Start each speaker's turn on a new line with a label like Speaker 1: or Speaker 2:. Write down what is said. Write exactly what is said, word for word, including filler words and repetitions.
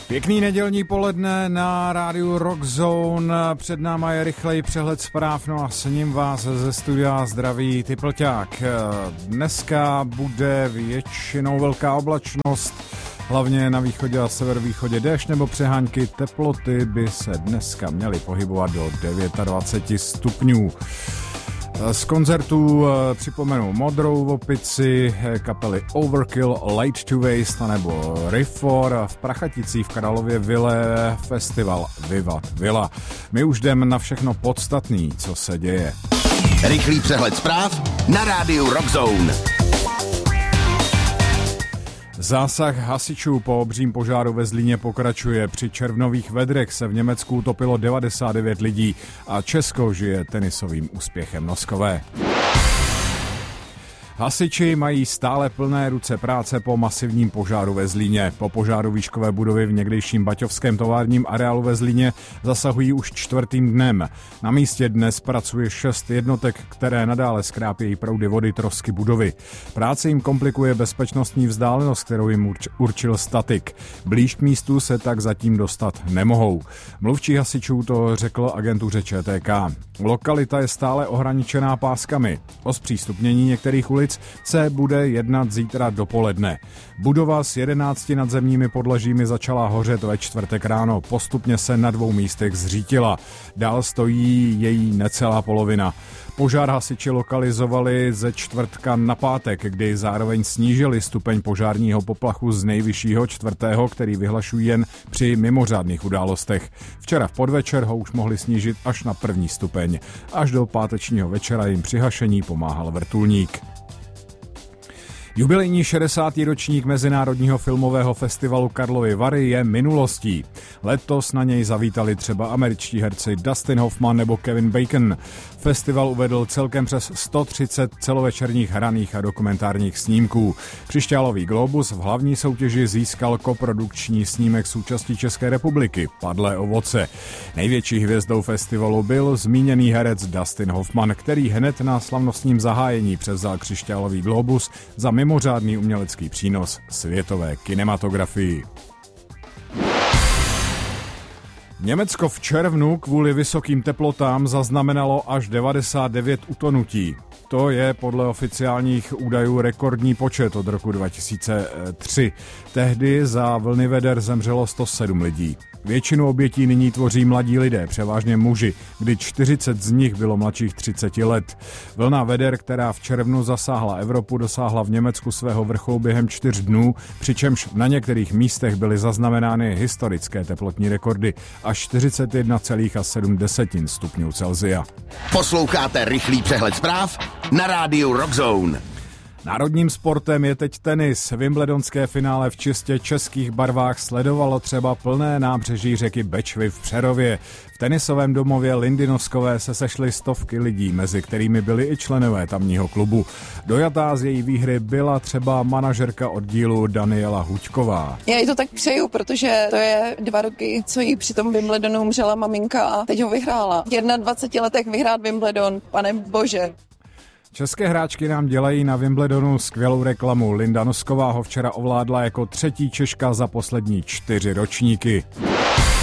Speaker 1: Pěkný nedělní poledne na rádiu Rock Zone. Před náma je rychlej přehled zpráv, no a s ním vás ze studia zdraví Typlťák. Dneska bude většinou velká oblačnost, hlavně na východě a severovýchodě déšť nebo přehánky. Teploty by se dneska měly pohybovat do dvacet devět stupňů. Z koncertů připomenu Modrou opici, kapely Overkill, Late to Waste nebo Rifor, v Prachaticích v Králově Vile festival Vivat Villa. My už jdeme na všechno podstatný, co se děje.
Speaker 2: Rychlý přehled zpráv na rádiu Rock Zone.
Speaker 1: Zásah hasičů po obřím požáru ve Zlíně pokračuje. Při červnových vedrech se v Německu utopilo devadesát devět lidí a Česko žije tenisovým úspěchem Noskové. Hasiči mají stále plné ruce práce po masivním požáru ve Zlíně. Po požáru výškové budovy v někdejším baťovském továrním areálu ve Zlíně zasahují už čtvrtým dnem. Na místě dnes pracuje šest jednotek, které nadále skrápějí proudy vody trosky budovy. Práce jim komplikuje bezpečnostní vzdálenost, kterou jim určil statik. Blíž k místu se tak zatím dostat nemohou. Mluvčí hasičů to řekl agentuře Č T K. Lokalita je stále ohraničená páskami. O zpřístupnění některých ulic se bude jednat zítra dopoledne. Budova s jedenácti nadzemními podlažími začala hořet ve čtvrtek ráno. Postupně se na dvou místech zřítila. Dál stojí její necelá polovina. Požár hasiči lokalizovali ze čtvrtka na pátek, kdy zároveň snížili stupeň požárního poplachu z nejvyššího čtvrtého, který vyhlašují jen při mimořádných událostech. Včera v podvečer ho už mohli snížit až na první stupeň. Až do pátečního večera jim při hašení pomáhal vrtulník. Jubilejní šedesátý ročník Mezinárodního filmového festivalu Karlovy Vary je minulostí. Letos na něj zavítali třeba američtí herci Dustin Hoffman nebo Kevin Bacon. Festival uvedl celkem přes sto třicet celovečerních hraných a dokumentárních snímků. Křišťálový glóbus v hlavní soutěži získal koprodukční snímek s účastí České republiky Padlé ovoce. Největší hvězdou festivalu byl zmíněný herec Dustin Hoffman, který hned na slavnostním zahájení převzal křišťálový glóbus za mimořádný umělecký přínos světové kinematografii. Německo v červnu kvůli vysokým teplotám zaznamenalo až devadesát devět utonutí. To je podle oficiálních údajů rekordní počet od roku dva tisíce tři. Tehdy za vlny veder zemřelo sto sedm lidí. Většinu obětí nyní tvoří mladí lidé, převážně muži, kdy čtyřicet z nich bylo mladších třiceti let. Vlna veder, která v červnu zasáhla Evropu, dosáhla v Německu svého vrcholu během čtyř dnů, přičemž na některých místech byly zaznamenány historické teplotní rekordy až čtyřicet jedna celá sedm stupňů Celsia.
Speaker 2: Posloucháte rychlý přehled zpráv na rádiu Rock Zone.
Speaker 1: Národním sportem je teď tenis. Wimbledonské finále v čistě českých barvách sledovalo třeba plné nábřeží řeky Bečvy v Přerově. V tenisovém domově Lindy Noskové se sešly stovky lidí, mezi kterými byli i členové tamního klubu. Dojatá z její výhry byla třeba manažerka oddílu Daniela Huďková.
Speaker 3: Já jí to tak přeju, protože to je dva roky, co jí při tom Wimbledonu umřela maminka a teď ho vyhrála. V dvaceti jedné letech vyhrát Wimbledon, pane bože.
Speaker 1: České hráčky nám dělají na Wimbledonu skvělou reklamu. Linda Nosková ho včera ovládla jako třetí Češka za poslední čtyři ročníky.